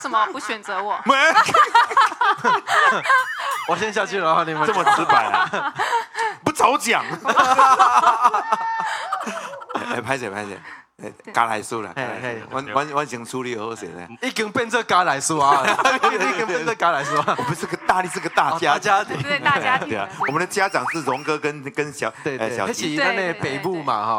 怎么不选择我？ 我先下去了，然后你们这么直白啊？不早讲。拍谁？加来输了，我先处理好些呢。 已经变成家来书啊，已经变成家来书啊。 我们是个大力，是个大家庭， 对大家庭。 对啊，我们的家长是荣哥跟小， 对，一起在那北部嘛哈。